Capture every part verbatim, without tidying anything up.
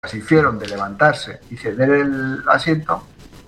hicieron de levantarse y ceder el asiento,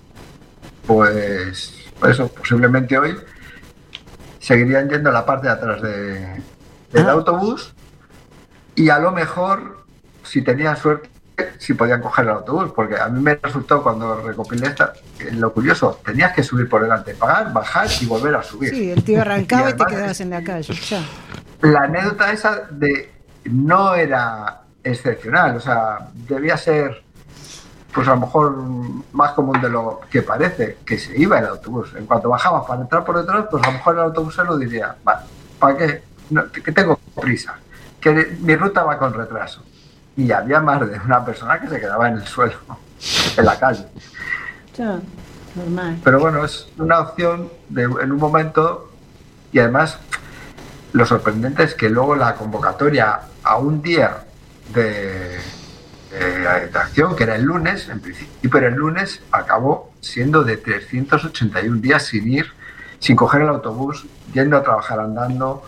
pues por eso posiblemente hoy seguirían yendo a la parte de atrás de, del ah. autobús, y a lo mejor, si tenían suerte, si podían coger el autobús, porque a mí me resultó, cuando recopilé esta, lo curioso, tenías que subir por delante, pagar, bajar y volver a subir. Sí, el tío arrancaba y, y te quedabas en la calle. Ya. La anécdota esa de no era excepcional, o sea, debía ser, pues a lo mejor más común de lo que parece, que se iba el autobús. En cuanto bajabas para entrar por detrás, pues a lo mejor el autobusero diría, ¿para qué? No, que tengo prisa, que mi ruta va con retraso. Y había más de una persona que se quedaba en el suelo, en la calle. Ya, normal. Pero bueno, es una opción de, en un momento, y además lo sorprendente es que luego la convocatoria a un día de, de, de acción, que era el lunes, en principio era el lunes, acabó siendo de trescientos ochenta y uno días sin ir, sin coger el autobús, yendo a trabajar andando,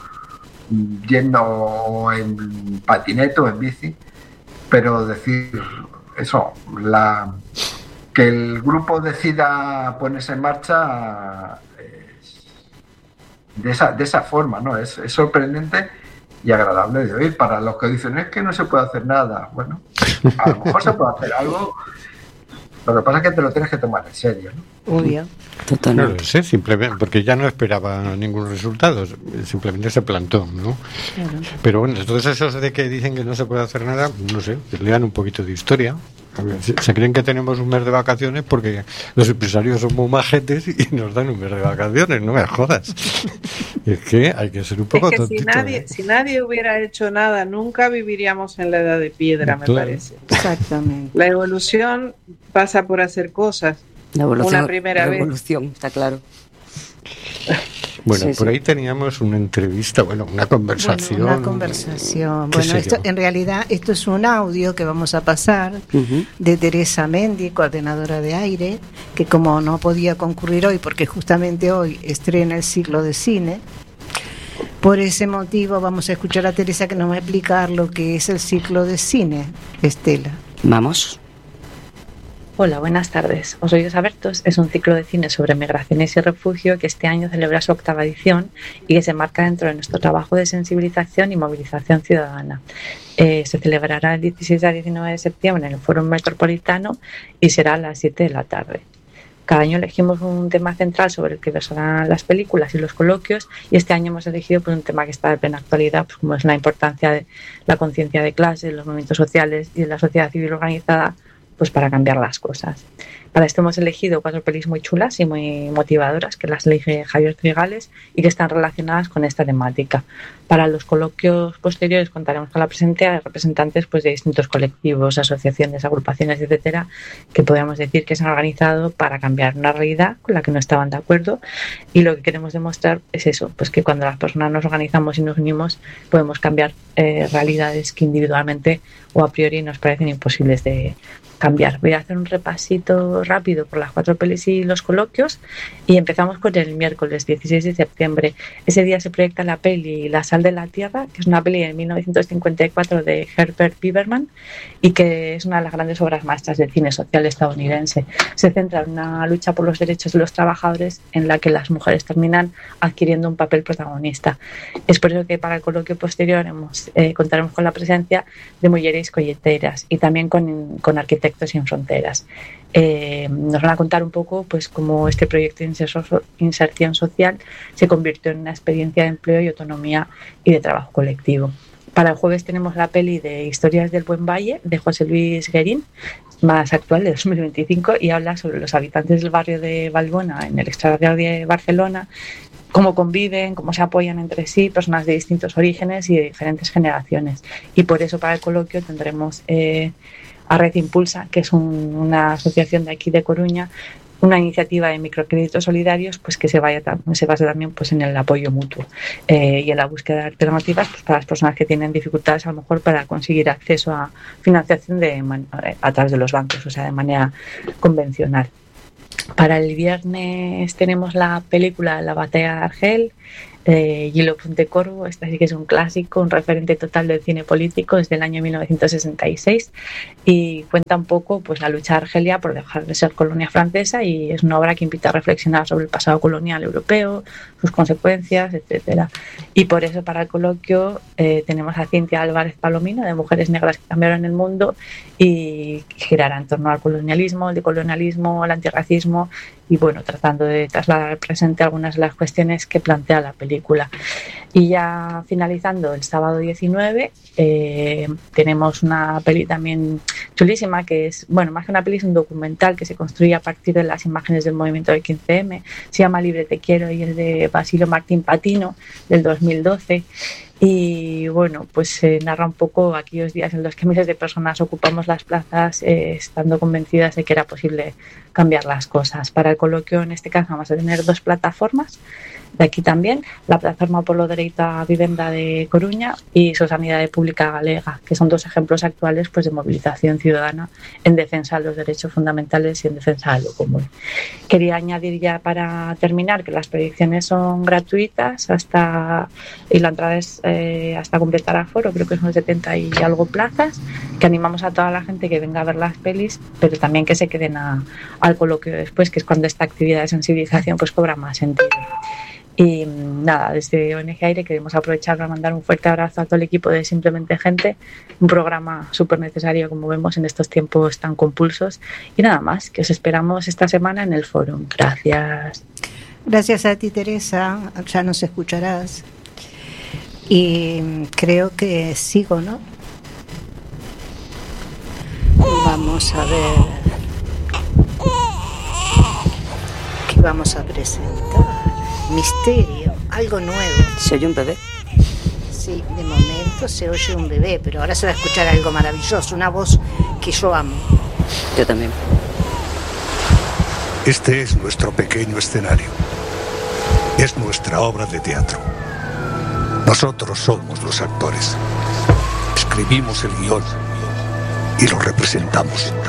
yendo en patinete o en bici. Pero decir eso, la, que el grupo decida ponerse en marcha es, de, esa, de esa forma, ¿no? Es, es sorprendente y agradable de oír. Para los que dicen, es que no se puede hacer nada, bueno, a lo mejor se puede hacer algo, lo que pasa es que te lo tienes que tomar en serio, ¿no? Obvio. Totalmente. No lo sé, simplemente porque ya no esperaba ningún resultado, simplemente se plantó, ¿no? Claro. Pero bueno, entonces esos de que dicen que no se puede hacer nada, no sé, que lean un poquito de historia. Se creen que tenemos un mes de vacaciones porque los empresarios somos majetes y nos dan un mes de vacaciones, no me jodas. Es que hay que ser un poco es que tontito, si nadie, ¿eh? si nadie hubiera hecho nada, nunca viviríamos en la edad de piedra, me Claro. parece. Exactamente. La evolución pasa por hacer cosas. La evolución, Una primera la vez. evolución, está claro. Bueno, Sí, por sí. ahí teníamos una entrevista, bueno, una conversación. Bueno, una conversación. ¿Qué Bueno, sé esto, yo? en realidad esto es un audio que vamos a pasar Uh-huh. de Teresa Mendi, coordinadora de Aire, que como no podía concurrir hoy, porque justamente hoy estrena el ciclo de cine, por ese motivo vamos a escuchar a Teresa que nos va a explicar lo que es el ciclo de cine, Estela. Vamos. Hola, buenas tardes. Os Oídos Abiertos es un ciclo de cine sobre migraciones y refugio que este año celebra su octava edición y que se marca dentro de nuestro trabajo de sensibilización y movilización ciudadana. Eh, se celebrará el dieciséis a diecinueve de septiembre en el Fórum Metropolitano y será a las siete de la tarde. Cada año elegimos un tema central sobre el que versarán las películas y los coloquios, y este año hemos elegido pues, un tema que está de plena actualidad, pues, como es la importancia de la conciencia de clase, los movimientos sociales y de la sociedad civil organizada, pues para cambiar las cosas. Para esto hemos elegido cuatro pelis muy chulas y muy motivadoras, que las elige Javier Trigales y que están relacionadas con esta temática. Para los coloquios posteriores contaremos con la presencia de representantes pues, de distintos colectivos, asociaciones, agrupaciones, etcétera, que podríamos decir que se han organizado para cambiar una realidad con la que no estaban de acuerdo, y lo que queremos demostrar es eso, pues que cuando las personas nos organizamos y nos unimos podemos cambiar eh, realidades que individualmente o a priori nos parecen imposibles de cambiar. Voy a hacer un repasito rápido por las cuatro pelis y los coloquios, y empezamos con el miércoles dieciséis de septiembre. Ese día se proyecta la peli La sal de la tierra, que es una peli de mil novecientos cincuenta y cuatro de Herbert Biberman y que es una de las grandes obras maestras del cine social estadounidense. Se centra en una lucha por los derechos de los trabajadores en la que las mujeres terminan adquiriendo un papel protagonista. Es por eso que para el coloquio posterior hemos, eh, contaremos con la presencia de mujeres colleteras y también con, con arquitectos Sin Fronteras. Eh, nos van a contar un poco pues cómo este proyecto de inserción social se convirtió en una experiencia de empleo y autonomía y de trabajo colectivo. Para el jueves tenemos la peli de Historias del Buen Valle de José Luis Guerín, más actual, de dos mil veinticinco, y habla sobre los habitantes del barrio de Valbona en el extrarradio de Barcelona, cómo conviven, cómo se apoyan entre sí, personas de distintos orígenes y de diferentes generaciones. Y por eso para el coloquio tendremos eh, a Red Impulsa, que es un, una asociación de aquí de Coruña, una iniciativa de microcréditos solidarios pues que se, vaya, se basa también pues, en el apoyo mutuo eh, y en la búsqueda de alternativas pues, para las personas que tienen dificultades a lo mejor para conseguir acceso a financiación de man, a través de los bancos, o sea, de manera convencional. Para el viernes tenemos la película La batalla de Argel, eh, Gilo Pontecorvo. Este sí que es un clásico, un referente total del cine político, es del año mil novecientos sesenta y seis y cuenta un poco pues la lucha de Argelia por dejar de ser colonia francesa, y es una obra que invita a reflexionar sobre el pasado colonial europeo, sus consecuencias, etcétera. Y por eso para el coloquio eh, tenemos a Cintia Álvarez Palomino, de Mujeres Negras que Cambiaron el Mundo, y girará en torno al colonialismo, el decolonialismo, el antirracismo, y bueno, tratando de trasladar al presente algunas de las cuestiones que plantea la película. Y ya finalizando el sábado diecinueve eh, tenemos una peli también chulísima, que es, bueno, más que una peli, es un documental que se construye a partir de las imágenes del movimiento del quince eme, se llama Libre te quiero y es de Basilio Martín Patino, del dos mil doce. Y bueno, pues se narra un poco aquellos días en los que miles de personas ocupamos las plazas eh, estando convencidas de que era posible cambiar las cosas. Para el coloquio, en este caso, vamos a tener dos plataformas de aquí también, la Plataforma polo Dereito á Vivenda de Coruña y Sosanidade Pública Galega, que son dos ejemplos actuales pues de movilización ciudadana en defensa de los derechos fundamentales y en defensa de lo común. Quería añadir ya para terminar que las proyecciones son gratuitas hasta y la entrada es eh, hasta completar aforo, creo que son setenta y algo plazas, que animamos a toda la gente que venga a ver las pelis, pero también que se queden a, al coloquio después, que es cuando esta actividad de sensibilización pues cobra más sentido. Y nada, desde O N G Aire queremos aprovechar para mandar un fuerte abrazo a todo el equipo de Simplemente Gente, un programa súper necesario, como vemos, en estos tiempos tan compulsos. Y nada más, que os esperamos esta semana en el foro. Gracias. Gracias a ti, Teresa, ya nos escucharás. Y creo que sigo, ¿no? Vamos a ver qué vamos a presentar. Misterio, algo nuevo. ¿Se oye un bebé? Sí, de momento se oye un bebé, pero ahora se va a escuchar algo maravilloso, una voz que yo amo. Yo también. Este es nuestro pequeño escenario. Es nuestra obra de teatro. Nosotros somos los actores. Escribimos el guión y lo representamos.